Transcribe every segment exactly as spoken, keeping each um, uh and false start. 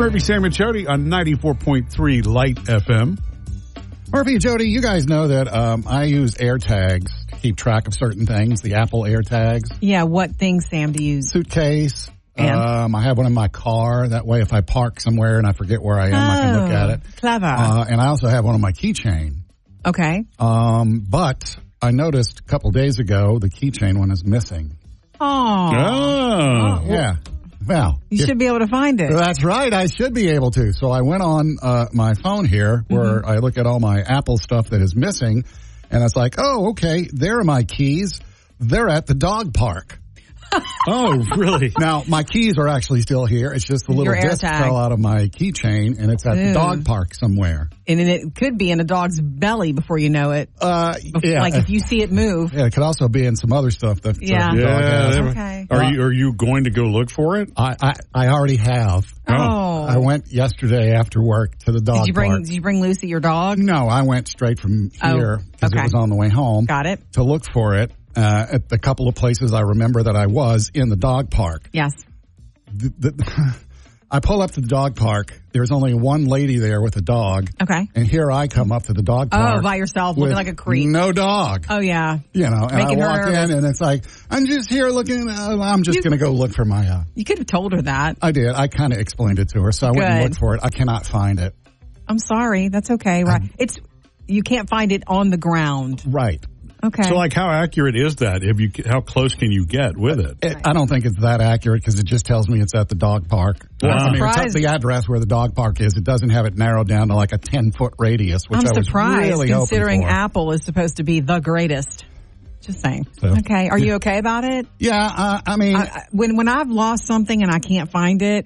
Murphy, Sam, and Jody on ninety-four point three Light F M. Murphy and Jody, you guys know that um, I use AirTags to keep track of certain things, the Apple AirTags. Yeah, what things, Sam, do you use? Suitcase. And? Um, I have one in my car. That way, if I park somewhere and I forget where I am, oh, I can look at it. Clever. Uh, and I also have one on my keychain. Okay. Um, but I noticed a couple days ago the keychain one is missing. Oh. Oh. Yeah. Well, you should be able to find it. That's right. I should be able to. So I went on uh, my phone here where mm-hmm. I look at all my Apple stuff that is missing, and it's like, oh, okay, there are my keys. They're at the dog park. Oh, really? Now, my keys are actually still here. It's just the little disc fell out of my keychain, and it's at Ew. the dog park somewhere. And it could be in a dog's belly before you know it. Uh, yeah. Like if you see it move. Yeah, it could also be in some other stuff that yeah. the dog has. Okay. Are you are you going to go look for it? I I, I already have. Oh. I went yesterday after work to the dog did you bring, park. Did you bring Lucy, your dog? No, I went straight from here because oh, okay. it was on the way home. Got it. To look for it. Uh, at the couple of places I remember that I was in the dog park. Yes. The, the, I pull up to the dog park. There's only one lady there with a dog. Okay. And here I come up to the dog park. Oh, by yourself, looking like a creep. No dog. Oh, yeah. You know, and Making I walk her in and it's like, I'm just here looking, uh, I'm just going to go look for my... Uh, you could have told her that. I did. I kind of explained it to her, so I Good. went and looked for it. I cannot find it. I'm sorry. That's okay. Right. Um, it's you can't find it on the ground. Right. Okay. So, like, how accurate is that? Have you, how close can you get with it? it I don't think it's that accurate because it just tells me it's at the dog park. Well, I mean, it's up the address where the dog park is. It doesn't have it narrowed down to like a ten-foot radius, which I'm I was surprised, really considering hoping for. Apple is supposed to be the greatest. Just saying. So, okay. Are you okay about it? Yeah. Uh, I mean, I, when when I've lost something and I can't find it,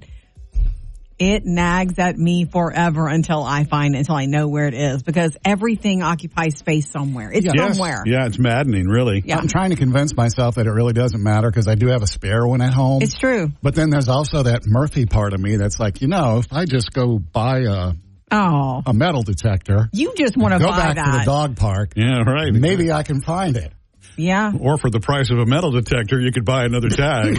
it nags at me forever until I find it, until I know where it is, because everything occupies space somewhere. It's yes. somewhere. Yeah, it's maddening, really. Yeah. I'm trying to convince myself that it really doesn't matter because I do have a spare one at home. It's true. But then there's also that Murphy part of me that's like, you know, if I just go buy a oh. a metal detector. You just want to go buy back that. to the dog park. Yeah, right. Maybe I can find it. Yeah. Or for the price of a metal detector, you could buy another tag.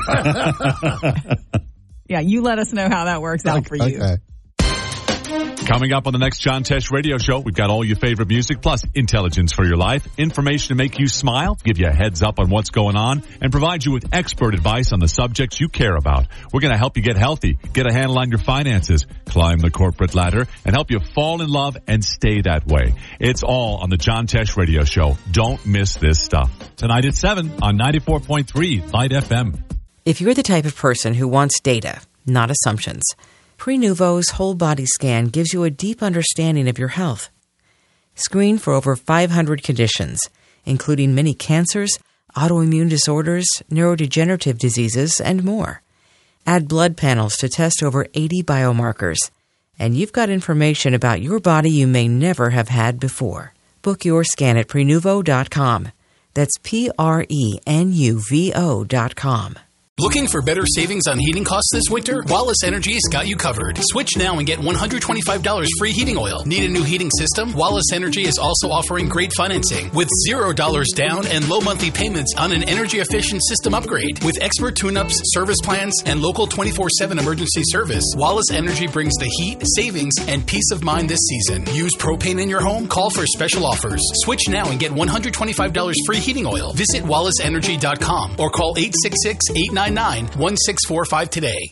Yeah, you let us know how that works out okay, for you. Okay. Coming up on the next John Tesh radio show, we've got all your favorite music plus intelligence for your life, information to make you smile, give you a heads up on what's going on, and provide you with expert advice on the subjects you care about. We're going to help you get healthy, get a handle on your finances, climb the corporate ladder, and help you fall in love and stay that way. It's all on the John Tesh radio show. Don't miss this stuff. Tonight at seven on ninety-four point three Light F M. If you're the type of person who wants data, not assumptions, Prenuvo's whole body scan gives you a deep understanding of your health. Screen for over five hundred conditions, including many cancers, autoimmune disorders, neurodegenerative diseases, and more. Add blood panels to test over eighty biomarkers. And you've got information about your body you may never have had before. Book your scan at Prenuvo dot com. That's P R E N U V O dot com. Looking for better savings on heating costs this winter? Wallace Energy's got you covered. Switch now and get one hundred twenty-five dollars free heating oil. Need a new heating system? Wallace Energy is also offering great financing with zero dollars down and low monthly payments on an energy-efficient system upgrade. With expert tune-ups, service plans, and local twenty-four seven emergency service, Wallace Energy brings the heat, savings, and peace of mind this season. Use propane in your home? Call for special offers. Switch now and get one hundred twenty-five dollars free heating oil. Visit Wallace Energy dot com or call eight six six, eight nine nine, one six four five today.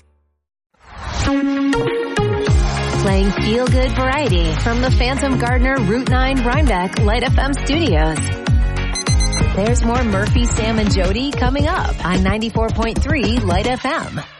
Playing feel-good variety from the Phantom Gardener Route nine Rhinebeck Light F M studios. There's more Murphy, Sam, and Jody coming up on ninety-four point three Light F M.